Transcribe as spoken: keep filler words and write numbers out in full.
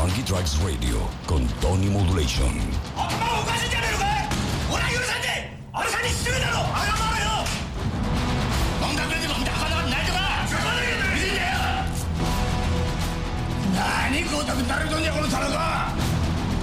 Funky Tracks Radio con Tony Modulation. 엄마 오가신 자네로 가! 오라 유산대! 어르산이 시중에다로 아야말아요! 농담되지 농담하다가 날려가! 죽어내겠네! 이제야! 아니 그거 어떻게 다른 돈이야고는 살아가!